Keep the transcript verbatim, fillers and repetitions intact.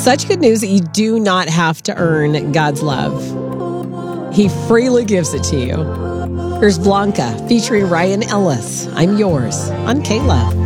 Such good news that you do not have to earn God's love. He freely gives it to you. Here's Blanca featuring Ryan Ellis. I'm yours on K-Love.